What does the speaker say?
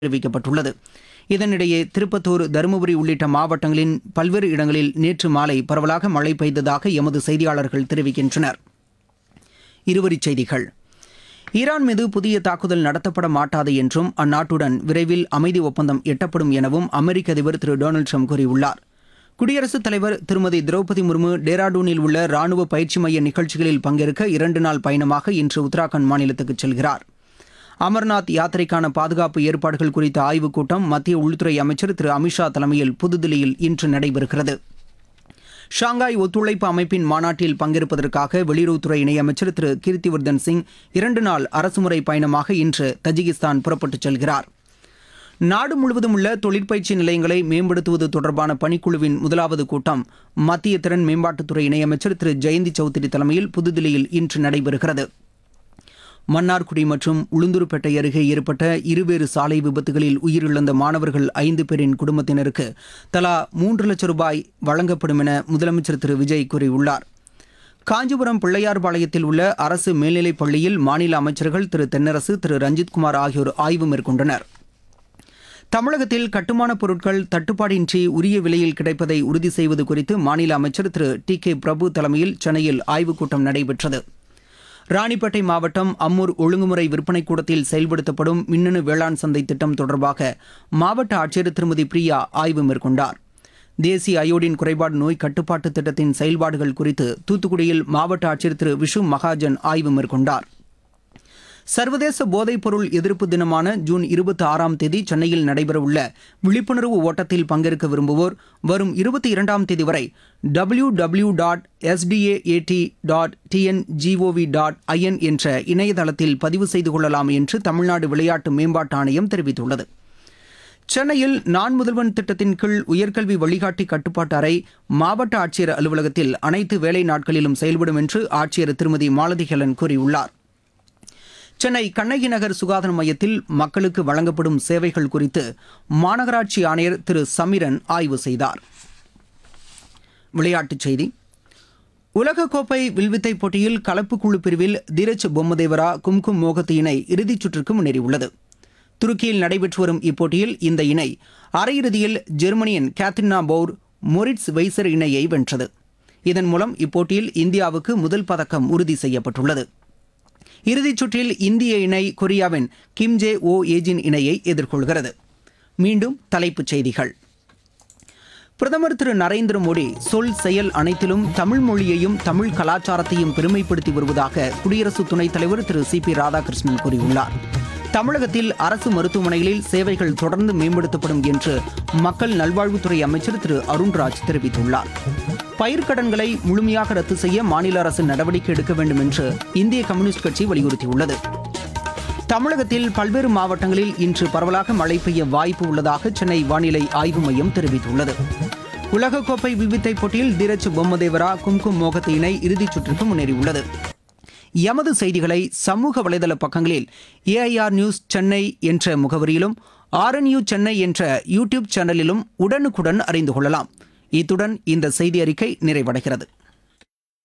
தெரிவிக்கப்பட்டுள்ளது. இதனிடையே திருப்பத்தூர், தருமபுரி உள்ளிட்ட மாவட்டங்களின் பல்வேறு இடங்களில் நேற்று மாலை பரவலாக மழை பெய்ததாக எமது செய்தியாளர்கள் தெரிவிக்கின்றனர். இருவரிச் செய்திகள். ஈரான் மீது புதிய தாக்குதல் நடத்தப்பட மாட்டாது என்றும் அந்நாட்டுடன் விரைவில் அமைதி ஒப்பந்தம் எட்டப்படும் எனவும் அமெரிக்க அதிபர் திரு டொனால்டு ட்ரம்ப் கூறியுள்ளார். குடியரசுத் தலைவர் திருமதி திரௌபதி முர்மு டேராடூனில் உள்ள ராணுவ பயிற்சி மைய நிகழ்ச்சிகளில் பங்கேற்க 2 நாள் பயணமாக இன்று உத்தராகண்ட் மாநிலத்துக்கு செல்கிறார். அமர்நாத் யாத்திரைக்கான பாதுகாப்பு ஏற்பாடுகள் குறித்த ஆய்வுக் கூட்டம் மத்திய உள்துறை அமைச்சர் திரு அமித்ஷா தலைமையில் புதுதில்லியில் இன்று நடைபெறுகிறது. ஷாங்காய் ஒத்துழைப்பு அமைப்பின் மாநாட்டில் பங்கேற்பதற்காக வெளியுறவுத்துறை இணையமைச்சர் திரு கீர்த்திவர்தன் சிங் 2 நாள் அரசுமுறை பயணமாக இன்று தஜிகிஸ்தான் புறப்பட்டுச் செல்கிறார். நாடு முழுவதும் உள்ள தொழிற்பயிற்சி நிலையங்களை மேம்படுத்துவது தொடர்பான பணிக்குழுவின் முதலாவது கூட்டம் மத்திய திறன் மேம்பாட்டுத்துறை இணையமைச்சர் திரு ஜெயந்தி சௌத்ரி தலைமையில் புதுதில்லியில் இன்று நடைபெறுகிறது. மன்னார்குடி மற்றும் உளுந்தூர்பேட்டை அருகே ஏற்பட்ட இருவேறு சாலை விபத்துகளில் உயிரிழந்த மாணவர்கள் 5 பேரின் குடும்பத்தினருக்கு தலா 3 லட்சம் ரூபாய் வழங்கப்படும் என முதலமைச்சர் திரு விஜய் கூறியுள்ளார். காஞ்சிபுரம் பிள்ளையார்பாளையத்தில் உள்ள அரசு மேல்நிலைப் பள்ளியில் மாநில அமைச்சர்கள் திரு தென்னரசு, திரு ரஞ்சித்குமார் ஆகியோர் ஆய்வு மேற்கொண்டனர். தமிழகத்தில் கட்டுமானப் பொருட்கள் தட்டுப்பாடின்றி உரிய விலையில் கிடைப்பதை உறுதி செய்வது குறித்து மாநில அமைச்சர் திரு டி.கே. பிரபு தலைமையில் சென்னையில் ஆய்வுக் கூட்டம் நடைபெற்றது. ராணிப்பேட்டை மாவட்டம் அம்மூர் ஒழுங்குமுறை விற்பனை கூடத்தில் செயல்படுத்தப்படும் மின்னணு வேளாண் சந்தை திட்டம் தொடர்பாக மாவட்ட ஆட்சியர் திருமதி பிரியா ஆய்வு மேற்கொண்டார். தேசிய அயோடின் குறைபாடு நோய் கட்டுப்பாட்டு திட்டத்தின் செயல்பாடுகள் குறித்து தூத்துக்குடியில் மாவட்ட ஆட்சியர் திரு விஷு மகாஜன் ஆய்வு மேற்கொண்டார். சர்வதேச போதைப்பொருள் எதிர்ப்பு தினமான ஜூன் 26ஆம் தேதி சென்னையில் நடைபெறவுள்ள விழிப்புணர்வு ஓட்டத்தில் பங்கேற்க விரும்புவோர் வரும் 22ஆம் தேதி வரை www.sdaat.tngov.in என்ற இணையதளத்தில் பதிவு செய்து கொள்ளலாம் என்று தமிழ்நாடு விளையாட்டு மேம்பாட்டு ஆணையம் தெரிவித்துள்ளது. சென்னையில் நான் முதல்வன் திட்டத்தின் கீழ் உயர்கல்வி வழிகாட்டி கட்டுப்பாட்டு அறை மாவட்ட ஆட்சியர் அலுவலகத்தில் அனைத்து வேலை நாட்களிலும் செயல்படும் என்று ஆட்சியர் திருமதி மாலதி ஹெலன் கூறியுள்ளார். சென்னை கண்ணகி நகர் சுகாதார மையத்தில் மக்களுக்கு வழங்கப்படும் சேவைகள் குறித்து மாநகராட்சி ஆணையர் திரு சமிரன் ஆய்வு செய்தார். விளையாட்டுச் செய்தி. உலகக்கோப்பை வில்வித்தை போட்டியில் கலப்பு குழு பிரிவில் தீரஜ் பொம்மதேவரா, கும்கும் மோகத் இணை இறுதிச் சுற்றுக்கு முன்னேறியுள்ளது. துருக்கியில் நடைபெற்று வரும் இப்போட்டியில் இந்த இணை அரையிறுதியில் ஜெர்மனியின் கேத்ரினா பவுர், மொரிட்ஸ் வைசர் இணையை வென்றது. இதன் மூலம் இப்போட்டியில் இந்தியாவுக்கு முதல் பதக்கம் உறுதி செய்யப்பட்டுள்ளது. இறுதிச் சுற்றில் இந்திய இணை கொரியாவின் கிம் ஜே ஓ ஏஜின் இணையை எதிர்கொள்கிறது. மீண்டும் தலைப்புச் செய்திகள். பிரதமர் திரு நரேந்திர மோடி சொல் செயல் அனைத்திலும் தமிழ் மொழியையும் தமிழ் கலாச்சாரத்தையும் பெருமைப்படுத்தி வருவதாக குடியரசு துணைத் தலைவர் திரு சி.பி. ராதாகிருஷ்ணன் கூறியுள்ளார். தமிழகத்தில் அரசு மருத்துவமனைகளில் சேவைகள் தொடர்ந்து மேம்படுத்தப்படும் என்று மக்கள் நல்வாழ்வுத்துறை அமைச்சர் திரு அருண்ராஜ் தெரிவித்துள்ளார். பயிர்க்கடன்களை முழுமையாக ரத்து செய்ய மாநில அரசு நடவடிக்கை எடுக்க வேண்டும் என்று இந்திய கம்யூனிஸ்ட் கட்சி வலியுறுத்தியுள்ளது. தமிழகத்தில் பல்வேறு மாவட்டங்களில் இன்று பரவலாக மழை பெய்ய வாய்ப்பு உள்ளதாக சென்னை வானிலை ஆய்வு மையம் தெரிவித்துள்ளது. உலகக்கோப்பை வில்வித்தை போட்டியில் தீரஜ் பொம்மதேவரா, கும்கும் மோகத் இணை இறுதிச் சுற்றுக்கு முன்னேறியுள்ளது. எமது செய்திகளை சமூக வலைதள பக்கங்களில் ஏஐஆர் நியூஸ் சென்னை என்ற முகவரியிலும் RNU சென்னை என்ற யூடியூப் சேனலிலும் உடனுக்குடன் அறிந்து கொள்ளலாம். இத்துடன் இந்த செய்தி அறிக்கை நிறைவடைகிறது.